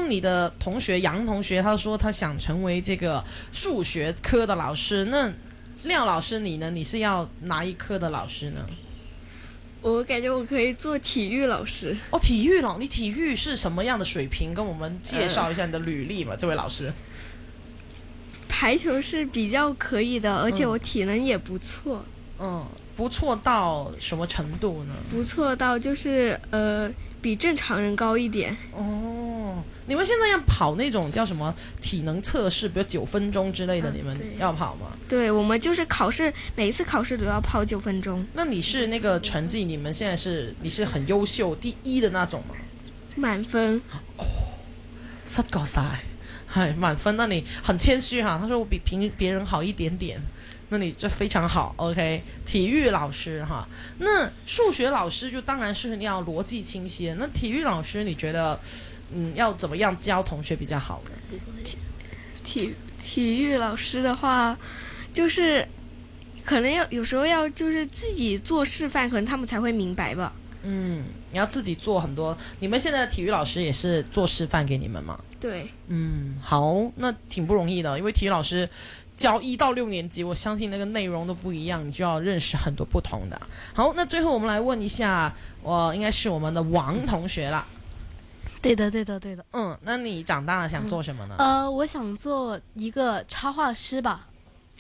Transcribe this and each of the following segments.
刚你的同学杨同学他说他想成为这个数学科的老师，那廖老师你呢？你是要哪一科的老师呢？ 我感觉我可以做体育老师。 哦，体育了，你体育是什么样的水平？跟我们介绍一下你的履历吧，这位老师。 排球是比较可以的，而且我体能也不错。 不错到什么程度呢？ 不错到就是比正常人高一点。 哦，你们现在要跑那种叫什么体能测试，比如9分钟之类的，你们要跑吗？ 对，我们就是考试，每一次考试都要跑9分钟。 那你是那个成绩，你们现在你是很优秀第一的那种吗？ 满分。 哦，失覺晒，係滿分。那你很谦虚哈，他说我比别人好一点点。那你就非常好 ，OK。体育老师哈，那数学老师就当然是你要逻辑清晰。那体育老师你觉得，要怎么样教同学比较好呢？ 体育老师的话，就是可能有时候要就是自己做示范，可能他们才会明白吧。 你要自己做很多。你们现在的体育老师也是做示范给你们吗？ 对。 好，那挺不容易的，因为体育老师教1到6年级，我相信那个内容都不一样，你就要认识很多不同的。好，那最后我们来问一下，应该是我们的王同学啦。 对的。 那你长大了想做什么呢？ 我想做一个插画师吧。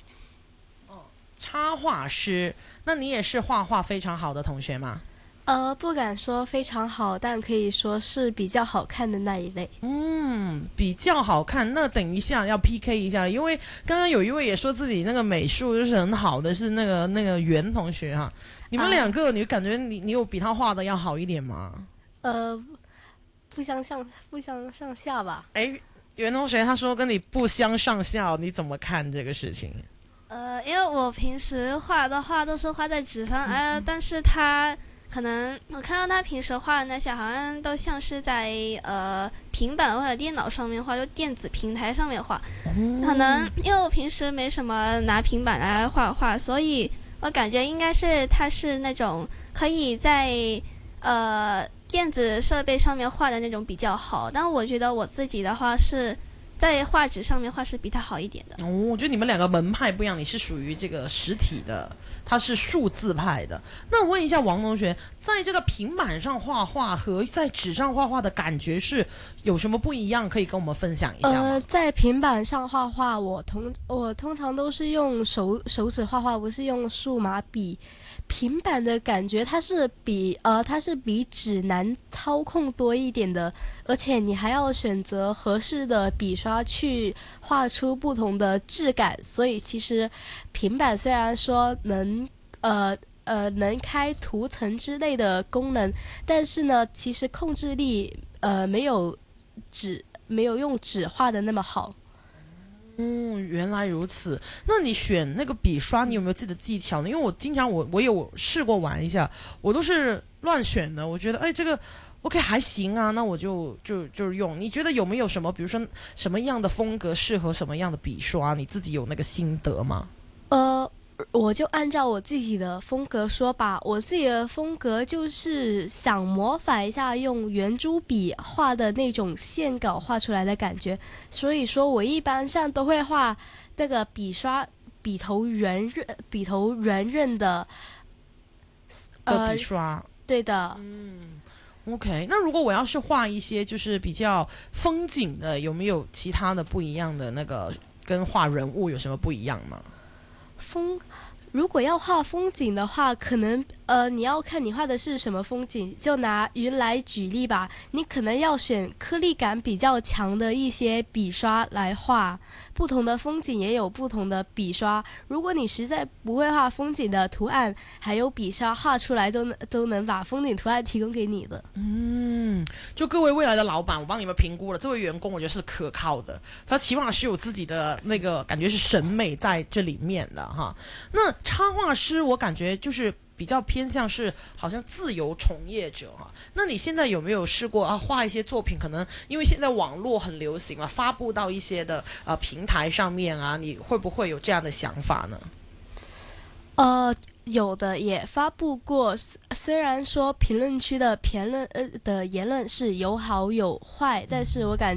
插画师，那你也是画画非常好的同学吗？ 不敢说非常好，但可以说是比较好看的那一类。 比较好看。那等一下要 PK 一下，因为刚刚有一位也说自己那个美术就是很好的，是那个袁同学哈。你们两个，你感觉你有比他画的要好一点吗？ 不相上下吧。 袁同学他说跟你不相上下，你怎么看这个事情？ 因为我平时画的画都是画在纸上，但是他可能我看到他平时画的那些好像都像是在平板或者电脑上面画，就电子平台上面画。可能因为我平时没什么拿平板来画画，所以我感觉应该是他是那种可以在电子设备上面画的那种比较好。但我觉得我自己的话是在画纸上面画是比他好一点的。 我觉得你们两个门派不一样，你是属于这个实体的，他是数字派的。那我问一下王同学，在这个平板上画画和在纸上画画的感觉是有什么不一样？可以跟我们分享一下吗？ 在平板上画画，我通常都是用手指画画，不是用数码笔。平板的感觉它是比纸难操控多一点的，而且你还要选择合适的笔刷去画出不同的质感。所以其实平板虽然说能开图层之类的功能，但是呢，其实控制力没有用纸画的那么好。 原来如此。那你选那个笔刷，你有没有自己的技巧呢？因为我经常我有试过玩一下，我都是乱选的。我觉得这个 OK 还行啊，那我就用。你觉得有没有什么，比如说什么样的风格适合什么样的笔刷？你自己有那个心得吗？ 我就按照我自己的风格说吧，我自己的风格就是想模仿一下用圆珠笔画的那种线稿画出来的感觉，所以说我一般上都会画那个笔头圆润的笔刷。 对的。 OK， 那如果我要是画一些就是比较风景的，有没有其他的不一样的那个跟画人物有什么不一样吗？ 如果要画风景的话，可能你要看你画的是什么风景。就拿云来举例吧，你可能要选颗粒感比较强的一些笔刷来画。不同的风景也有不同的笔刷，如果你实在不会画风景的图案，还有笔刷画出来都能把风景图案提供给你的。 就各位未来的老板，我帮你们评估了，这位员工我觉得是可靠的，他起码是有自己的那个感觉是审美在这里面的哈。那插画师我感觉就是比较偏向是好像自由从业者哈。那你现在有没有试过画一些作品？可能因为现在网络很流行嘛，发布到一些的平台上面啊，你会不会有这样的想法呢？ 有的也发布过，虽然说评论区的言论是有好有坏，但是我感觉